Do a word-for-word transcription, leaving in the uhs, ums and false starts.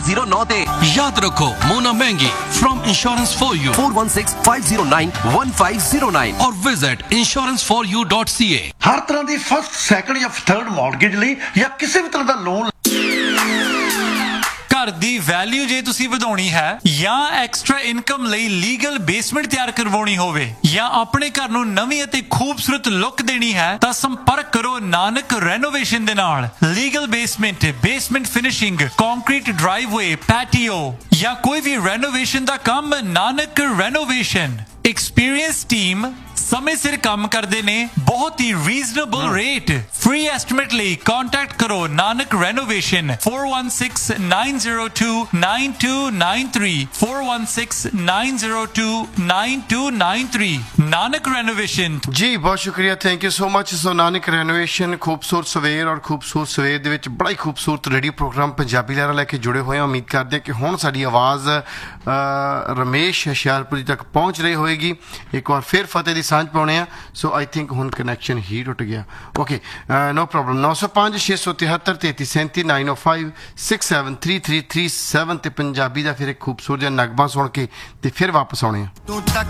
zero nine ਤੇ याद रखो मोना महंगी from Insurance for You four one six five zero nine one five zero nine और visit insurance for you dot c a। ਹਰ ਤਰ੍ਹਾਂ ਦੀ first second ਜਾਂ third mortgage ਲਈ ਜਾਂ ਕਿਸੇ ਵੀ ਤਰ੍ਹਾਂ ਦਾ ਲੋਨ ਘਰ ਦੀ ਵੈਲਿਊ ਜੇ ਤੁਸੀਂ ਵਧਾਉਣੀ ਹੈ ਜਾਂ ਐਕਸਟਰਾ ਇਨਕਮ ਲਈ ਲੀਗਲ ਬੇਸਮੈਂਟ ਤਿਆਰ ਕਰਵਾਉਣੀ ਹੋਵੇ ਜਾਂ ਆਪਣੇ ਘਰ ਨੂੰ ਨਵੀਂ ਅਤੇ ਖੂਬਸੂਰਤ ਲੁੱਕ ਦੇਣੀ ਹੈ ਤਾਂ ਸੰਪਰਕ ਕਰੋ ਨਾਨਕ ਰੈਨੋਵੇਸ਼ਨ ਦੇ ਨਾਲ। Legal basement, basement finishing, concrete ਡਰਾਈਵਵੇ, patio ਜਾਂ ਕੋਈ ਵੀ ਰੈਨੋਵੇਸ਼ਨ ਦਾ ਕੰਮ ਨਾਨਕ ਰੈਨੋਵੇਸ਼ਨ। ਐਕਸਪੀਰੀਅੰਸ ਟੀਮ ਸਮੇਂ ਸਿਰ ਕੰਮ ਕਰਦੇ ਨੇ, ਬਹੁਤ ਹੀ ਰੀਜ਼ਨੇਬਲ ਰੇਟ। ਫ੍ਰੀ ਐਸਟੀਮੇਟ ਲਈ ਕੰਟੈਕਟ ਕਰੋ Nanak renovation four one six nine zero two nine two nine three four one six nine zero two nine two nine three Nanak renovation. ਜੀ ਬਹੁਤ ਸ਼ੁਕਰੀਆ, thank you so much. So Nanak renovation ਖੂਬਸੂਰਤ ਸਵੇਰ ਔਰ ਖੂਬਸੂਰਤ ਸਵੇਰ ਦੇ ਵਿੱਚ ਬੜਾ ਹੀ ਖੂਬਸੂਰਤ ਰੇਡੀਓ ਪ੍ਰੋਗਰਾਮ ਪੰਜਾਬੀ ਲਹਿਰਾਂ ਲੈ ਕੇ ਜੁੜੇ ਹੋਏ ਹਾਂ। ਉਮੀਦ ਕਰਦੇ ਹਾਂ ਕਿ ਹੁਣ ਸਾਡੀ ਆਵਾਜ਼ ਰਮੇਸ਼ ਹੁਸ਼ਿਆਰਪੁਰੀ ਤੱਕ ਪਹੁੰਚ ਰਹੀ ਹੋਏਗੀ। ਇੱਕ ਵਾਰ ਫਿਰ ਫਤਿਹ ਦੀ ਸਾਂਝ ਪਾਉਣੇ ਆ। ਸੋ ਆਈ ਥਿੰਕ ਹੁਣ ਕਨੈਕਸ਼ਨ ਹੀ ਟੁੱਟ ਗਿਆ। Okay, no problem. ਨੌ ਸੌ ਪੰਜ ਛੇ ਸੌ ਤਿਹੱਤਰ ਤੇਤੀ ਸੈਂਤੀ ਨਾਈਨ ਓ five six seven three three three seven ਤੇ ਪੰਜਾਬੀ ਦਾ ਫਿਰ ਇੱਕ ਖੂਬਸੂਰਤ ਜਿਹਾ ਨਗਮਾ ਸੁਣ ਕੇ ਤੇ ਫਿਰ ਵਾਪਸ ਆਉਣੇ ਆ।